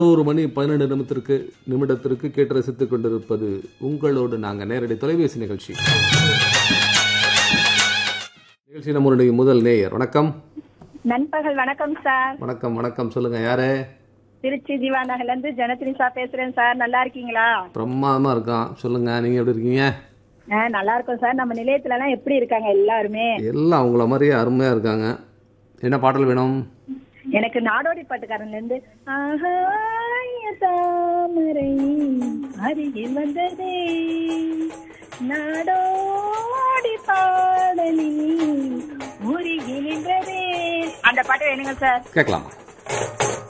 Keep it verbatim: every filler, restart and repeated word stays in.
ஒரு மணி பதினெண்டு நிமிடத்திற்கு நிமிடத்திற்கு கேட்டு ரசித்துக் கொண்டிருப்பது உங்களோடு நாங்கள் நேரடி தொலைபேசி நிகழ்ச்சி. நிகழ்ச்சி நம்மளுடைய முதல் நேயர். வணக்கம். நண்பகல் வணக்கம் சார். வணக்கம் வணக்கம். சொல்லுங்க, யாரு? திருச்சி திவா நகர்ல இருந்து ஜனத்ரிஷா பேசுறேன் சார். நல்லா இருக்கீங்களா? பிரமாதமா இருக்கான். சொல்லுங்க, நீங்க எப்படி இருக்கீங்க? ஆ, நல்லா இருக்கும் சார். நம்ம நிலையத்துல எல்லாம் எப்படி இருக்காங்க எல்லாருமே? எல்லாம் உங்களை மாதிரியே அருமையா இருக்காங்க. என்ன பாடல் வேணும்? எனக்கு நாடோடி பாட்டுக்காரன்ல இருந்து ஆகாய தாமரை அருகில் வந்ததே நாடோடி பாடலில் உருகி நின்றதே அந்த பாட்டு வேணுங்க சார். கேட்கலாமா?